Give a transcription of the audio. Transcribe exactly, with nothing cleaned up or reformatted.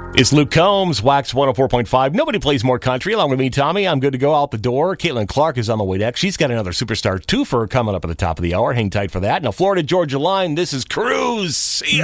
It's Luke Combs, Wax one oh four point five. Nobody plays more country. Along with me, Tommy. I'm good to go out the door. Caitlin Clark is on the way next. She's got another Superstar twofer coming up at the top of the hour. Hang tight for that. Now, Florida Georgia line, this is Cruise. See ya.